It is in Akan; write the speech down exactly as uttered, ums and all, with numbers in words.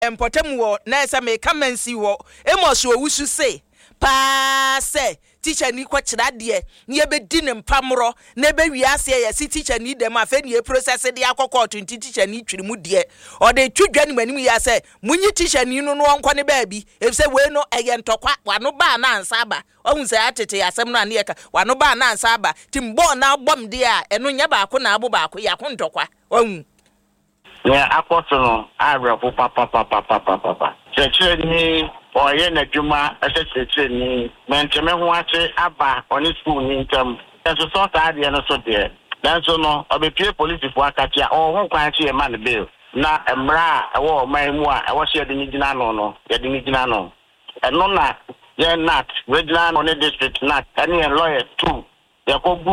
empotem wo na esa me kamensi wo emos wo wusu se pa se teacher ni kwachira de ne be di ne mpamro na be wiase ye si teacher ni dem afa ne process de akokọ twenty teacher ni twiri mu de o de twudwa ni manim ya se munyi teacher ni no no onko ne ba bi efse we no eye ntokwa wano ba na ansa ba ohun se atete asem no ane yeka wano ba na ansa ba timbo na bom de a eno nya ba ko na abo ba ko ya ko ntokwa ohun yeah akoso ara po papa papa papa papa cheche ni oye na djuma cheche ni menteme ho ache aba oni school ni ntam enso so ta de no so de dan so no obepie police fo akatia o ho kwan ache e man bill na emra e wo man mu a e wo she de ni gina no no ye de ni gina no eno na ye nat regional on district nat any lawyer too ye ko